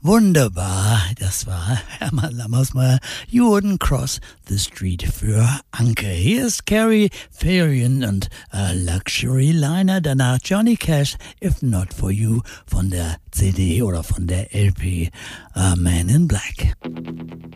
Wunderbar, das war Hermann Lammersmeyer, You Wouldn't Cross the Street für Anke. Hier ist Carrie Farian und Luxury Liner, danach Johnny Cash, If Not For You von der CD oder von der LP Man in Black.